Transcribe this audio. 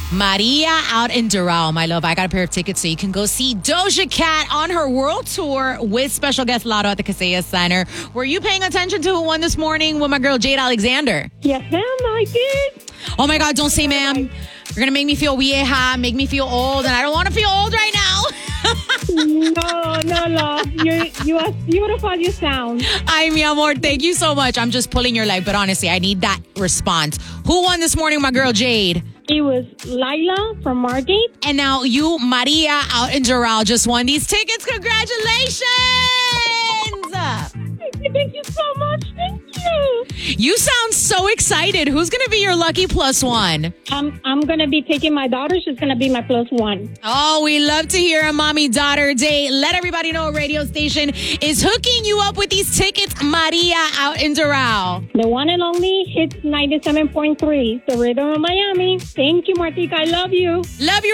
Maria out in Doral, my love. I got a pair of tickets so you can go see Doja Cat on her world tour with special guest Lotto at the Kaseya Center. Were you paying attention to who won this morning with my girl Jade Alexander? Yes, ma'am, I did. Oh my God, don't say ma'am. You're going to make me feel vieja, make me feel old, and I don't want to feel old right now. No, love. You are beautiful as you sound. Ay, mi amor, thank you so much. I'm just pulling your leg, but honestly, I need that response. Who won this morning, my girl Jade? It was Lila from Margate. And now you, Maria, out in Doral, just won these tickets. Congratulations! Thank you so much. Thank you. You sound so excited. Who's going to be your lucky plus one? I'm going to be taking my daughter. She's going to be my plus one. Oh, we love to hear a mommy-daughter date. Let everybody know a radio station is hooking you up with these tickets. Maria out in Doral. The one and only Hits 97.3, the rhythm of Miami. Thank you, Martika. I love you. Love you.